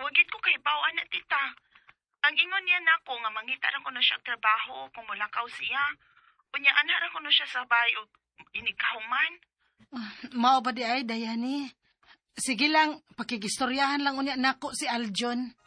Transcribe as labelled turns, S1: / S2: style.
S1: Wagit ko kay bawaan na tita. Ang ingon niya nako nga mangita ra ko na siya trabaho kung mulakaw siya. Unyaan ra ko na siya sa bayo inikahuman.
S2: Mao ba di ay, Dayani? Sige lang, pakigistoryahan lang unya nako si Aljon.